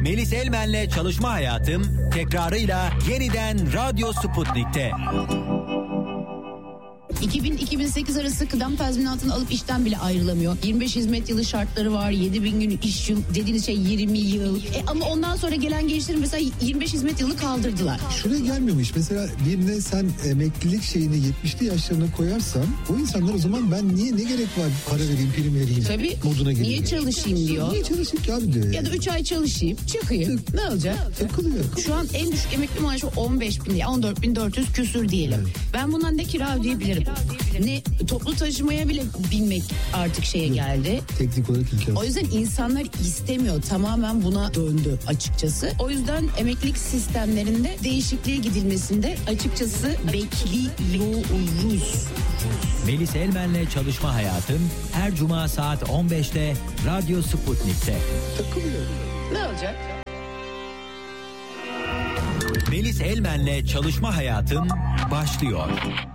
Melis Elmen'le Çalışma Hayatım tekrarıyla yeniden Radyo Sputnik'te. 2000-2008 arası kıdem tazminatını alıp işten bile ayrılamıyor. 25 hizmet yılı şartları var. 7000 gün iş yıl dediğiniz şey 20 yıl. Ama ondan sonra gelen gençlerin mesela 25 hizmet yılı kaldırdılar. Şuraya gelmiyor mu iş? Mesela birine sen emeklilik şeyini 70'li yaşlarına koyarsan o insanlar o zaman ben ne gerek var para vereyim prim vereyim Tabii, moduna geliyor. niye çalışayım diyor. Niye çalışayım ki abi diyor Ya da 3 ay çalışayım çıkayım. Ne olacak? Takılıyor. Şu an en düşük emekli maaşı 15.000 ya 14.400 küsür diyelim. Evet. Ben bundan ne kira ödeyebilirim? Ne toplu taşımaya bile binmek artık şeye geldi. Teknik olarak imkansız. O yüzden insanlar istemiyor. Tamamen buna döndü açıkçası. O yüzden emeklilik sistemlerinde değişikliğe gidilmesinde açıkçası bekliyoruz. Melis Elmen'le Çalışma Hayatım her cuma saat 15'te Radyo Sputnik'te. Takılıyor. Ne olacak? Melis Elmen'le Çalışma Hayatım başlıyor.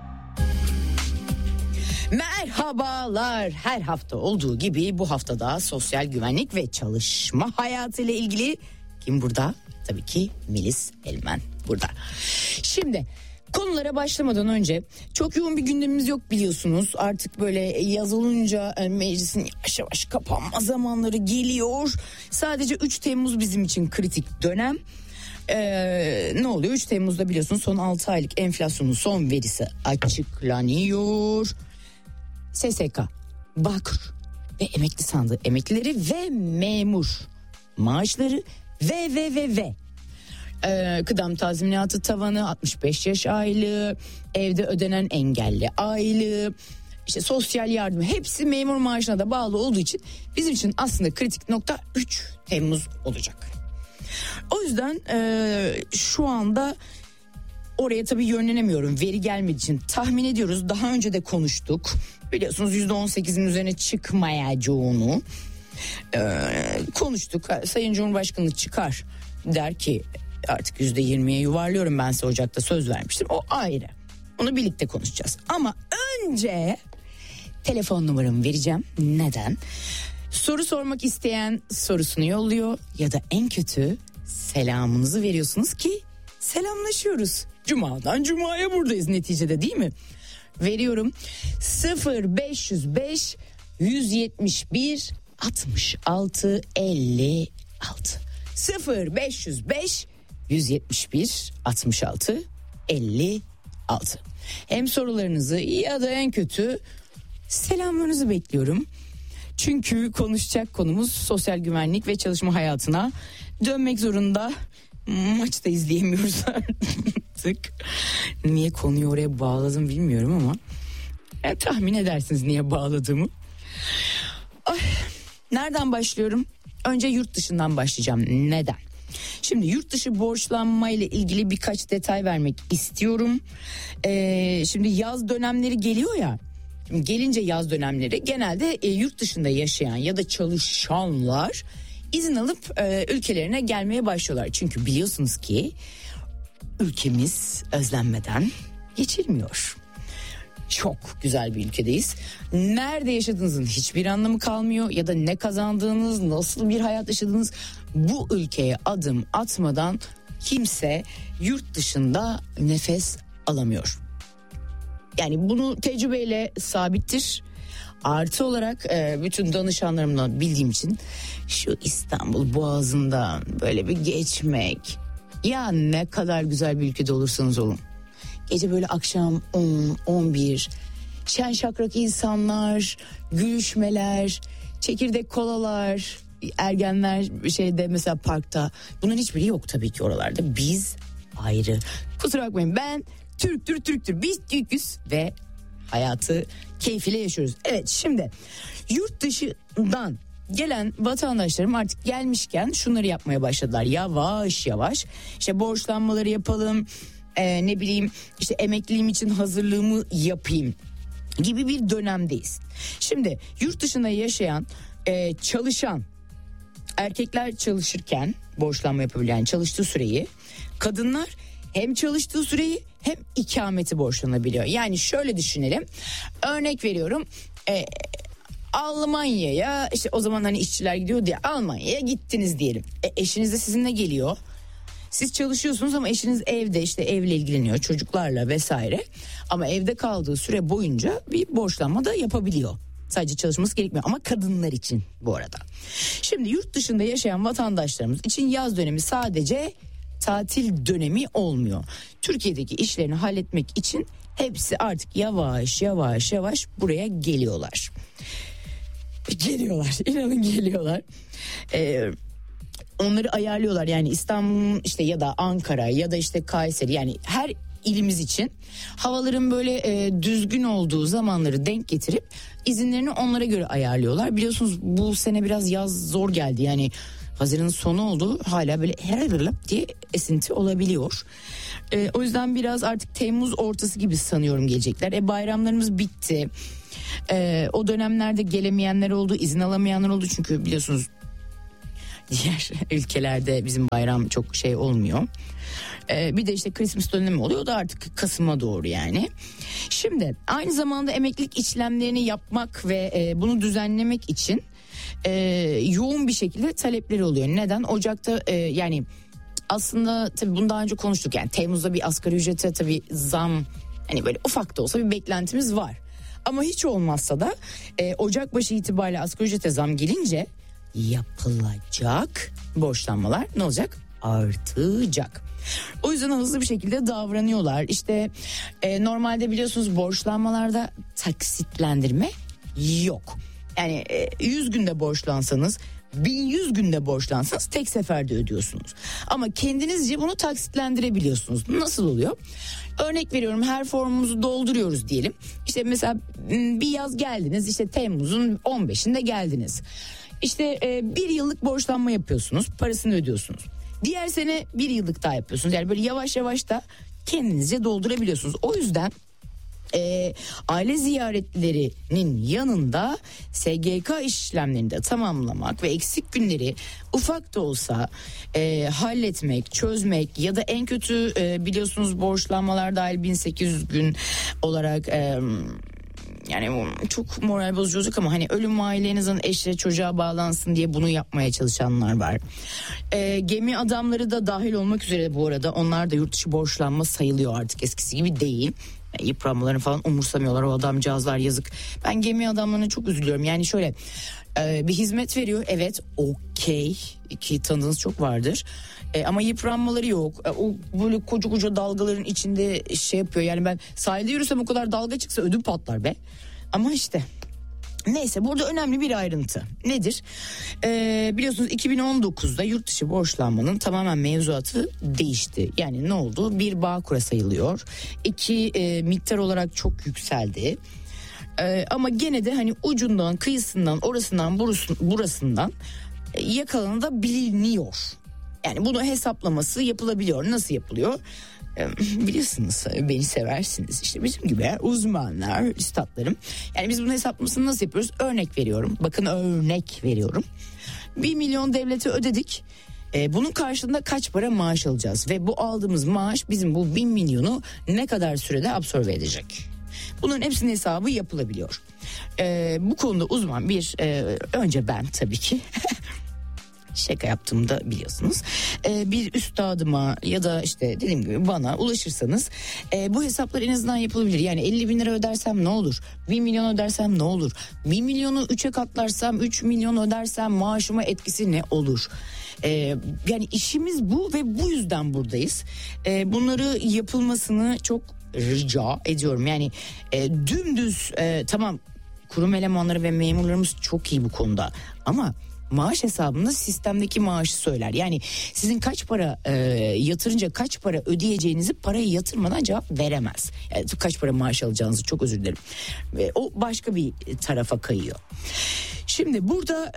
Merhabalar. Her hafta olduğu gibi bu haftada sosyal güvenlik ve çalışma hayatı ile ilgili kim burada? Tabii ki Melis Elmen burada. Şimdi konulara başlamadan önce çok yoğun bir gündemimiz yok biliyorsunuz. Artık böyle yaz olunca meclisin yavaş yavaş kapanma zamanları geliyor. Sadece 3 Temmuz bizim için kritik dönem. Ne oluyor? 3 Temmuz'da biliyorsunuz son 6 aylık enflasyonun son verisi açıklanıyor. SSK, Bağkur ve emekli sandığı emeklileri ve memur maaşları ve kıdem tazminatı tavanı, 65 yaş aylığı, evde ödenen engelli aylığı, işte sosyal yardım, hepsi memur maaşına da bağlı olduğu için bizim için aslında kritik nokta 3 Temmuz olacak. O yüzden şu anda oraya tabii yönlenemiyorum. Veri gelmediği için tahmin ediyoruz. Daha önce de konuştuk. Biliyorsunuz %18'in üzerine çıkmayacağını konuştuk. Sayın Cumhurbaşkanı çıkar der ki artık %20'ye yuvarlıyorum, ben size Ocak'ta söz vermiştim. O ayrı. Onu birlikte konuşacağız. Ama önce telefon numaramı vereceğim. Neden? Soru sormak isteyen sorusunu yolluyor ya da en kötü selamınızı veriyorsunuz ki selamlaşıyoruz. Cuma'dan Cuma'ya buradayız neticede, değil mi? Veriyorum 0505 171 66 56 0505 171 66 56. Hem sorularınızı ya da en kötü selamlarınızı bekliyorum. Çünkü konuşacak konumuz sosyal güvenlik ve çalışma hayatına dönmek zorunda. Maç da izleyemiyoruz artık. Niye konuyu oraya bağladım bilmiyorum ama tahmin edersiniz niye bağladığımı. Nereden başlıyorum? Önce yurt dışından başlayacağım. Neden? Şimdi yurt dışı borçlanma ile ilgili birkaç detay vermek istiyorum. Şimdi yaz dönemleri geliyor ya. Gelince yaz dönemleri genelde yurt dışında yaşayan ya da çalışanlar izin alıp ülkelerine gelmeye başlıyorlar. Çünkü biliyorsunuz ki ülkemiz özlenmeden geçilmiyor. Çok güzel bir ülkedeyiz. Nerede yaşadığınızın hiçbir anlamı kalmıyor ya da ne kazandığınız, nasıl bir hayat yaşadığınız, bu ülkeye adım atmadan kimse yurt dışında nefes alamıyor. Yani bunu tecrübeyle sabittir. Artı olarak bütün danışanlarımdan bildiğim için şu İstanbul Boğazı'ndan böyle bir geçmek, ya ne kadar güzel bir ülkede olursanız olun. Gece böyle akşam 10-11 şen şakrak insanlar, gülüşmeler, çekirdek kolalar, ergenler şeyde mesela parkta, bunların hiçbiri yok tabii ki oralarda. Biz ayrı. Kusura bakmayın, ben Türktür. Biz Türk'üz ve hayatı keyfiyle yaşıyoruz. Evet, şimdi yurt dışından gelen vatandaşlarım artık gelmişken şunları yapmaya başladılar. Yavaş yavaş işte borçlanmaları yapalım, ne bileyim işte emekliliğim için hazırlığımı yapayım gibi bir dönemdeyiz. Şimdi yurt dışında yaşayan çalışan erkekler çalışırken borçlanma yapabilen çalıştığı süreyi, kadınlar hem çalıştığı süreyi hem ikameti borçlanabiliyor. Yani şöyle düşünelim, örnek veriyorum, Almanya'ya işte o zaman hani işçiler gidiyor diye Almanya'ya gittiniz diyelim. Eşiniz de sizinle geliyor. Siz çalışıyorsunuz ama eşiniz evde işte evle ilgileniyor çocuklarla vesaire. Ama evde kaldığı süre boyunca bir borçlanma da yapabiliyor. Sadece çalışması gerekmiyor ama kadınlar için bu arada. Şimdi yurt dışında yaşayan vatandaşlarımız için yaz dönemi sadece tatil dönemi olmuyor. Türkiye'deki işlerini halletmek için hepsi artık yavaş yavaş buraya geliyorlar. İnanın geliyorlar. Onları ayarlıyorlar yani İstanbul işte ya da Ankara ya da işte Kayseri, yani her ilimiz için havaların böyle düzgün olduğu zamanları denk getirip izinlerini onlara göre ayarlıyorlar. Biliyorsunuz bu sene biraz yaz zor geldi, yani Haziran'ın sonu oldu, hala böyle her diye esinti olabiliyor. O yüzden biraz artık Temmuz ortası gibi sanıyorum gelecekler. Bayramlarımız bitti. O dönemlerde gelemeyenler oldu, izin alamayanlar oldu, çünkü biliyorsunuz diğer ülkelerde bizim bayram çok şey olmuyor. Bir de işte Christmas dönemi oluyor, o da artık Kasım'a doğru yani. Şimdi aynı zamanda emeklilik işlemlerini yapmak ve bunu düzenlemek için yoğun bir şekilde talepleri oluyor. Neden? Ocak'ta yani aslında tabii bunu daha önce konuştuk, yani Temmuz'da bir asgari ücrete tabii zam, hani böyle ufak da olsa bir beklentimiz var. Ama hiç olmazsa da Ocak başı itibariyle asgari ücrete zam gelince yapılacak borçlanmalar ne olacak? Artacak. O yüzden hızlı bir şekilde davranıyorlar. İşte normalde biliyorsunuz borçlanmalarda taksitlendirme yok. Yani 100 günde borçlansanız, 1100 günde borçlansanız tek seferde ödüyorsunuz. Ama kendinizce bunu taksitlendirebiliyorsunuz. Nasıl oluyor? Örnek veriyorum, her formumuzu dolduruyoruz diyelim. İşte mesela bir yaz geldiniz, işte Temmuz'un 15'inde geldiniz. İşte bir yıllık borçlanma yapıyorsunuz, parasını ödüyorsunuz. Diğer sene bir yıllık daha yapıyorsunuz. Yani böyle yavaş yavaş da kendinizce doldurabiliyorsunuz. O yüzden aile ziyaretlerinin yanında SGK işlemlerini de tamamlamak ve eksik günleri ufak da olsa halletmek, çözmek ya da en kötü biliyorsunuz borçlanmalar dahil 1800 gün olarak yani çok moral bozucu olacak ama hani ölüm ailenizin eşe çocuğa bağlansın diye bunu yapmaya çalışanlar var. Gemi adamları da dahil olmak üzere bu arada, onlar da yurt dışı borçlanma sayılıyor, artık eskisi gibi değil. Yıpranmalarını falan umursamıyorlar o adamcağızlar, yazık. Ben gemi adamlarına çok üzülüyorum. Yani şöyle bir hizmet veriyor, evet okey ki tanıdığınız çok vardır. Ama yıpranmaları yok. O böyle koca dalgaların içinde şey yapıyor. Yani ben sahilde yürüsem o kadar dalga çıksa ödüm patlar be. Ama işte neyse, burada önemli bir ayrıntı nedir? Biliyorsunuz 2019'da yurt dışı borçlanmanın tamamen mevzuatı değişti. Yani ne oldu? Bir Bağkur'a sayılıyor. 2 miktar olarak çok yükseldi. Ama gene de hani ucundan, kıyısından, orasından, burasından yakalanabiliyor. Yani bunu hesaplaması yapılabiliyor. Nasıl yapılıyor? Biliyorsunuz, beni seversiniz. İşte bizim gibi uzmanlar, üstadlarım. Yani biz bunun hesaplamasını nasıl yapıyoruz? Örnek veriyorum. Bakın örnek veriyorum. 1 milyon devlete ödedik. Bunun karşılığında kaç para maaş alacağız? Ve bu aldığımız maaş bizim bu 1 milyonu ne kadar sürede absorbe edecek? Bunların hepsinin hesabı yapılabiliyor. Bu konuda uzman bir önce ben tabii ki şaka yaptığımda biliyorsunuz. Bir üstadıma ya da işte dediğim gibi bana ulaşırsanız bu hesaplar en azından yapılabilir. Yani 50 bin lira ödersem ne olur? 1 milyon ödersem ne olur? 1 milyonu 3'e katlarsam, 3 milyon ödersem maaşıma etkisi ne olur? Yani işimiz bu ve bu yüzden buradayız. Bunları yapılmasını çok rica ediyorum. Yani dümdüz tamam, kurum elemanları ve memurlarımız çok iyi bu konuda ama maaş hesabında sistemdeki maaşı söyler. Yani sizin kaç para yatırınca kaç para ödeyeceğinizi parayı yatırmadan cevap veremez. Yani kaç para maaş alacağınızı, çok özür dilerim. O başka bir tarafa kayıyor. Şimdi burada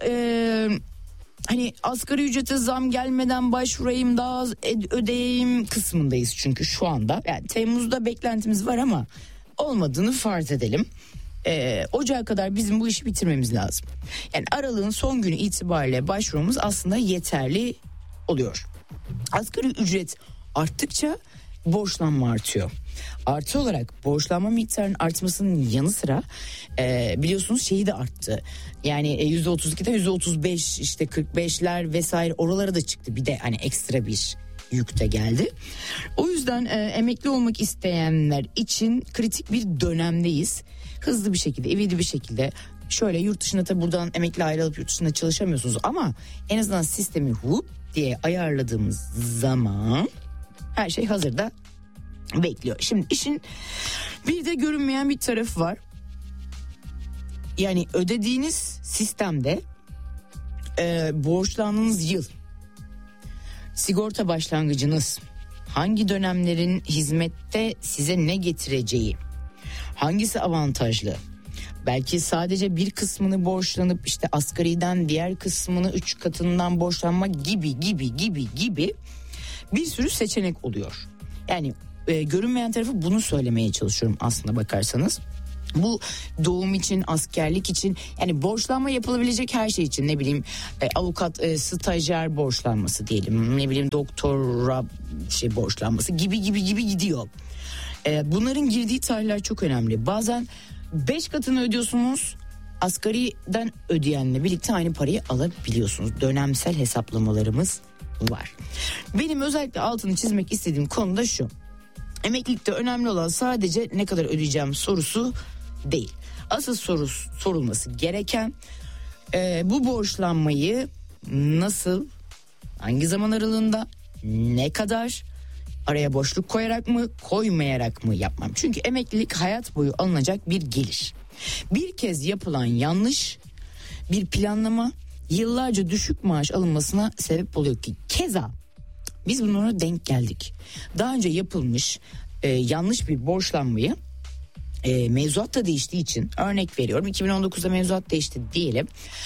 hani asgari ücrete zam gelmeden başvurayım, daha az ödeyeyim kısmındayız çünkü şu anda. Yani Temmuz'da beklentimiz var ama olmadığını farz edelim. Ocağa kadar bizim bu işi bitirmemiz lazım. Yani aralığın son günü itibariyle başvurumuz aslında yeterli oluyor. Asgari ücret arttıkça borçlanma artıyor. Artı olarak borçlanma miktarının artmasının yanı sıra biliyorsunuz şeyi de arttı. Yani %32'den %35 işte 45'ler vesaire oralara da çıktı. Bir de hani ekstra bir yük de geldi. O yüzden emekli olmak isteyenler için kritik bir dönemdeyiz. Hızlı bir şekilde, ivedi bir şekilde şöyle yurt dışına tabi buradan emekli ayrılıp yurt dışında çalışamıyorsunuz ama en azından sistemi hop diye ayarladığımız zaman her şey hazırda bekliyor. Şimdi işin bir de görünmeyen bir tarafı var. Yani ödediğiniz sistemde borçlandığınız yıl, sigorta başlangıcınız, hangi dönemlerin hizmette size ne getireceği, hangisi avantajlı, belki sadece bir kısmını borçlanıp işte asgariden diğer kısmını 3 katından borçlanma gibi bir sürü seçenek oluyor. Yani görünmeyen tarafı bunu söylemeye çalışıyorum aslında bakarsanız. Bu doğum için, askerlik için, yani borçlanma yapılabilecek her şey için, ne bileyim avukat, stajyer borçlanması diyelim, ne bileyim doktora borçlanması gibi gidiyor. Bunların girdiği tarihler çok önemli. Bazen 5 katını ödüyorsunuz, asgariden ödeyenle birlikte aynı parayı alabiliyorsunuz. Dönemsel hesaplamalarımız var. Benim özellikle altını çizmek istediğim konu da şu: emeklilikte önemli olan sadece ne kadar ödeyeceğim sorusu değil. Asıl sorulması gereken bu borçlanmayı nasıl, hangi zaman aralığında, ne kadar, araya boşluk koyarak mı, koymayarak mı yapmam? Çünkü emeklilik hayat boyu alınacak bir gelir. Bir kez yapılan yanlış bir planlama yıllarca düşük maaş alınmasına sebep oluyor ki keza biz bunlara denk geldik. Daha önce yapılmış yanlış bir borçlanmayı mevzuat da değiştiği için, örnek veriyorum, 2019'da mevzuat değişti diyelim.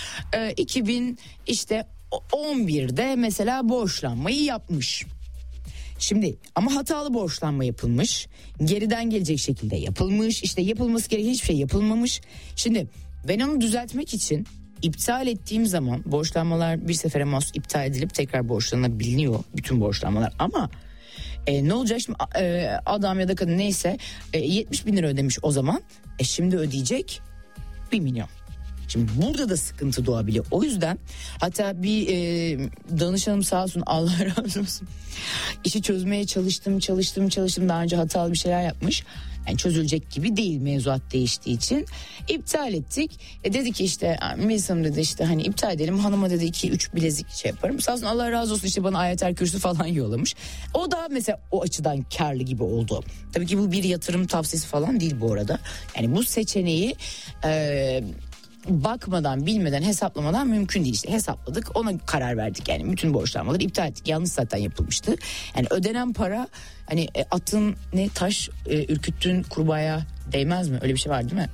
2011'de mesela borçlanmayı yapmış. Şimdi ama hatalı borçlanma yapılmış, geriden gelecek şekilde yapılmış, işte yapılması gereken hiçbir şey yapılmamış. Şimdi ben onu düzeltmek için iptal ettiğim zaman borçlanmalar bir sefere mahsus iptal edilip tekrar borçlanabiliyor bütün borçlanmalar. Ama ne olacak şimdi, adam ya da kadın neyse 70 bin lira ödemiş o zaman, şimdi ödeyecek 1 milyon. Şimdi burada da sıkıntı doğabiliyor. O yüzden hatta bir danışanım sağ olsun, Allah razı olsun, işi çözmeye çalıştım. Daha önce hatalı bir şeyler yapmış. Yani çözülecek gibi değil, mevzuat değiştiği için. İptal ettik. Dedi ki işte Melis Hanım dedi, işte hani iptal edelim. Hanıma dedi 2-3 bilezik yaparım. Sağ olsun, Allah razı olsun, işte bana ayetel kürsü falan yollamış. O da mesela o açıdan karlı gibi oldu. Tabii ki bu bir yatırım tavsiyesi falan değil bu arada. Yani bu seçeneği bakmadan, bilmeden, hesaplamadan mümkün değil. İşte hesapladık, ona karar verdik. Yani bütün borçlanmaları iptal ettik. Yanlış zaten yapılmıştı. Yani ödenen para, hani atın ne taş ürküttüğün kurbağaya değmez mi? Öyle bir şey var değil mi?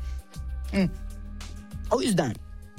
O yüzden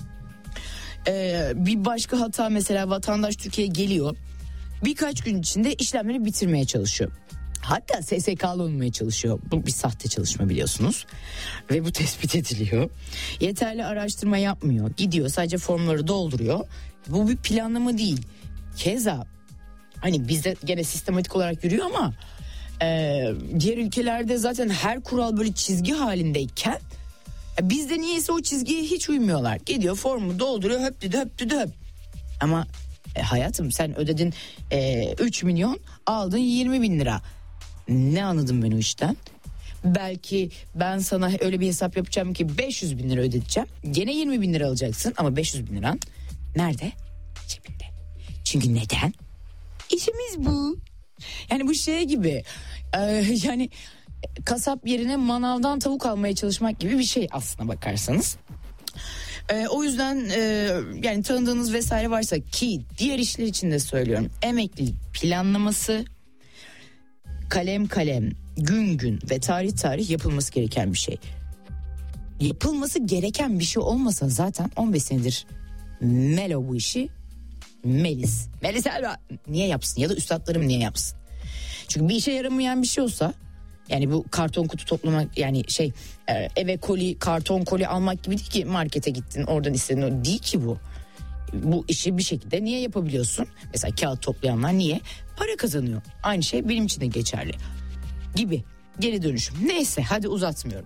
bir başka hata, mesela vatandaş Türkiye'ye geliyor. Birkaç gün içinde işlemleri bitirmeye çalışıyor. Hatta SSK'lı olmaya çalışıyor. Bu bir sahte çalışma biliyorsunuz. Ve bu tespit ediliyor. Yeterli araştırma yapmıyor. Gidiyor sadece formları dolduruyor. Bu bir planlama değil. Keza hani bizde gene sistematik olarak yürüyor ama diğer ülkelerde zaten her kural böyle çizgi halindeyken bizde niyeyse o çizgiye hiç uymuyorlar. Gidiyor formu dolduruyor, höp dedi. Ama hayatım, sen ödedin 3 milyon, aldın 20 bin lira. Ne anladım ben o işten? Belki ben sana öyle bir hesap yapacağım ki 500 bin lira ödeteceğim. Gene 20 bin lira alacaksın ama 500 bin liran nerede? Cebinde. Çünkü neden? İşimiz bu. Yani bu şey gibi, yani kasap yerine manavdan tavuk almaya çalışmak gibi bir şey aslına bakarsanız. O yüzden yani tanıdığınız vesaire varsa, ki diğer işler için de söylüyorum, emeklilik planlaması kalem, gün ve tarih yapılması gereken bir şey. Yapılması gereken bir şey olmasa zaten 15 senedir Melo bu işi, Melis Elba niye yapsın, ya da üstadlarım niye yapsın? Çünkü bir işe yaramayan bir şey olsa, yani bu karton kutu toplamak, yani eve karton koli almak gibi değil ki, markete gittin oradan istedin, o değil ki bu. Bu işi bir şekilde niye yapabiliyorsun? Mesela kağıt toplayanlar niye? Para kazanıyor. Aynı şey benim için de geçerli. gibi. Geri dönüşüm. Neyse hadi uzatmıyorum.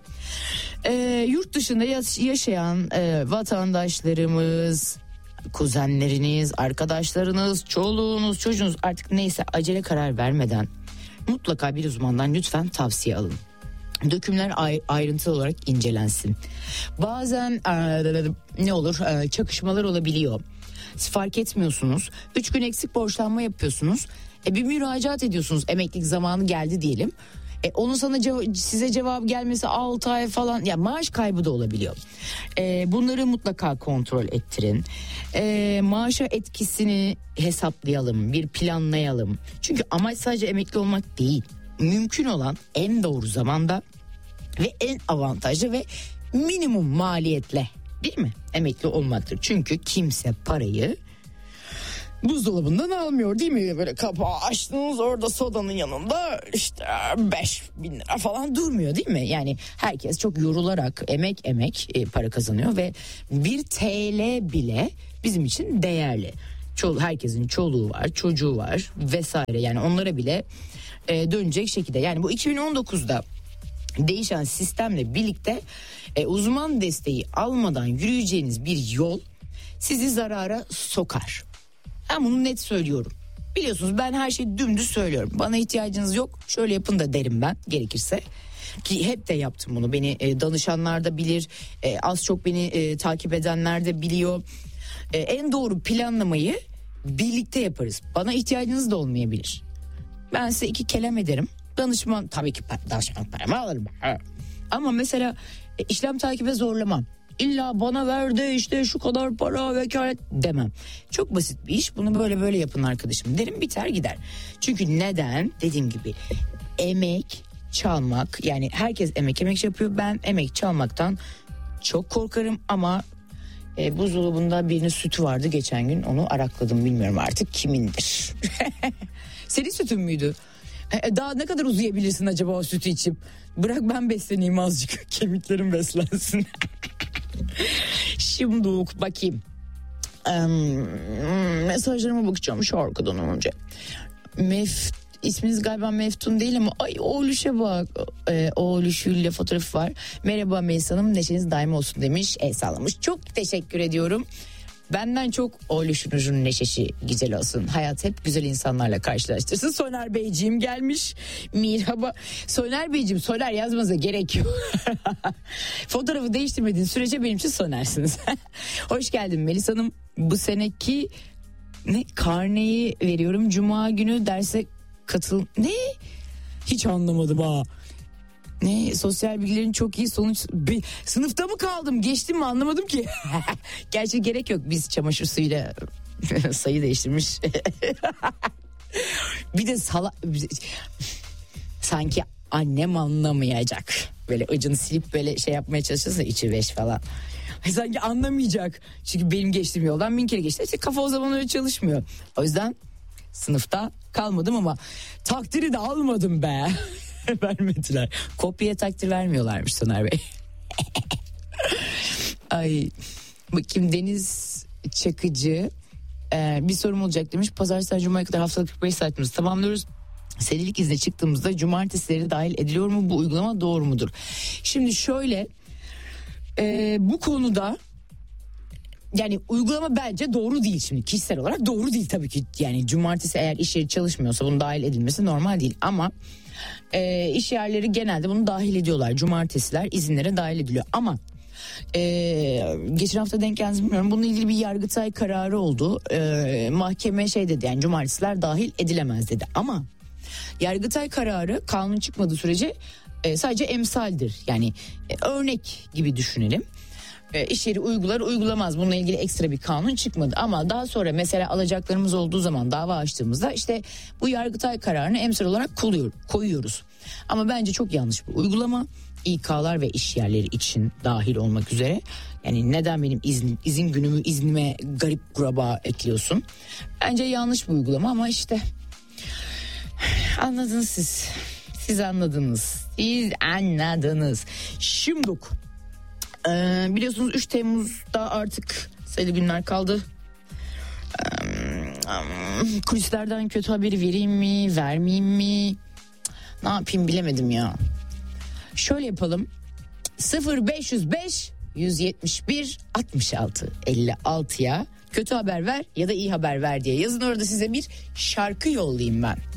Yurt dışında yaşayan vatandaşlarımız, kuzenleriniz, arkadaşlarınız, çoluğunuz, çocuğunuz artık neyse acele karar vermeden mutlaka bir uzmandan lütfen tavsiye alın. Dökümler ayrıntılı olarak incelensin. Bazen ne olur çakışmalar olabiliyor. Siz fark etmiyorsunuz. 3 gün eksik borçlanma yapıyorsunuz. Bir müracaat ediyorsunuz. Emeklilik zamanı geldi diyelim. Onun size cevap gelmesi 6 ay falan, ya maaş kaybı da olabiliyor. Bunları mutlaka kontrol ettirin. Maaşa etkisini hesaplayalım, bir planlayalım. Çünkü amaç sadece emekli olmak değil. Mümkün olan en doğru zamanda ve en avantajlı ve minimum maliyetle, değil mi? Emekli olmaktır. Çünkü kimse parayı buzdolabından almıyor, değil mi? Böyle kapağı açtınız, orada sodanın yanında işte 5.000 lira falan durmuyor, değil mi? Yani herkes çok yorularak emek para kazanıyor ve 1 TL bile bizim için değerli. Herkesin çoluğu var, çocuğu var vesaire, yani onlara bile dönecek şekilde. Yani bu 2019'da değişen sistemle birlikte uzman desteği almadan yürüyeceğiniz bir yol sizi zarara sokar. Ben bunu net söylüyorum. Biliyorsunuz ben her şeyi dümdüz söylüyorum. Bana ihtiyacınız yok, şöyle yapın da derim ben gerekirse. Ki hep de yaptım bunu. Beni danışanlar da bilir. Az çok beni takip edenler de biliyor. En doğru planlamayı birlikte yaparız. Bana ihtiyacınız da olmayabilir. Ben size 2 kelam ederim. Danışman, tabii ki danışman paramı alırım. Ama mesela işlem takibe zorlamam. İlla bana ver de işte şu kadar para vekalet demem. Çok basit bir iş, bunu böyle yapın arkadaşım derim, biter gider. Çünkü neden? Dediğim gibi emek çalmak, yani herkes emek yapıyor. Ben emek çalmaktan çok korkarım ama buzdolabında birinin sütü vardı geçen gün, onu arakladım, bilmiyorum artık kimindir. Senin sütün müydü? Daha ne kadar uzayabilirsin acaba o sütü içip? Bırak ben besleneyim azıcık, kemiklerim beslensin. Şimdi bakayım. Mesajlarıma bakacağım şarkıdan önce. İsminiz galiba Meftun değil ama ay oğluşa bak. Oğluşuyla fotoğrafı var. Merhaba Melis Hanım, neşeniz daim olsun demiş. Sağlamış. Çok teşekkür ediyorum. Benden çok oğluşunuzun neşesi güzel olsun. Hayat hep güzel insanlarla karşılaştırsın. Soner Beyciğim gelmiş. Merhaba. Soner Beyciğim, Soner yazmanıza gerek yok. Fotoğrafı değiştirmediğiniz sürece benim için Soner'siniz. Hoş geldin Melis Hanım. Bu seneki karneyi veriyorum. Cuma günü derse katıl... Ne? Hiç anlamadım ha. Ne, sosyal bilgilerin çok iyi sonuç... Sınıfta mı kaldım, geçtim mi anlamadım ki. Gerçi gerek yok, biz çamaşır suyuyla sayı değiştirmiş. Bir de sanki annem anlamayacak. Böyle ıcını silip böyle şey yapmaya çalışırsa içi beş falan. Sanki anlamayacak. Çünkü benim geçtiğim yoldan 1000 kere geçti. İşte kafa o zaman öyle çalışmıyor. O yüzden sınıfta kalmadım ama takdiri de almadım be. Vermediler. Kopya takdir vermiyorlarmış Soner Bey. Ay, bakayım Deniz Çakıcı bir sorum olacak demiş. Pazartesi Cuma'ya kadar haftalık 45 saatimizi tamamlıyoruz. Selilik izne çıktığımızda cumartesileri dahil ediliyor mu? Bu uygulama doğru mudur? Şimdi şöyle, bu konuda yani uygulama bence doğru değil, şimdi kişisel olarak doğru değil tabii ki. Yani cumartesi eğer iş yeri çalışmıyorsa bunun dahil edilmesi normal değil ama iş yerleri genelde bunu dahil ediyorlar. Cumartesiler izinlere dahil ediliyor ama geçen hafta denk geldi bilmiyorum, bununla ilgili bir Yargıtay kararı oldu. Mahkeme şey dedi, yani cumartesiler dahil edilemez dedi ama Yargıtay kararı kanun çıkmadığı sürece sadece emsaldir, yani örnek gibi düşünelim. İş yeri uygular uygulamaz, bununla ilgili ekstra bir kanun çıkmadı ama daha sonra mesela alacaklarımız olduğu zaman dava açtığımızda işte bu Yargıtay kararını emsal olarak koyuyoruz. Ama bence çok yanlış bir uygulama. İK'lar ve iş yerleri için dahil olmak üzere. Yani neden benim izin günümü iznime garip kuraba ekliyorsun? Bence yanlış bir uygulama ama işte anladınız siz. Siz anladınız. Şimdi biliyorsunuz 3 Temmuz'da artık sayılı günler kaldı. Kulislerden kötü haberi vereyim mi, vermeyeyim mi? Ne yapayım bilemedim ya. Şöyle yapalım. 0505 171 66 56'ya kötü haber ver ya da iyi haber ver diye yazın, orada size bir şarkı yollayayım ben.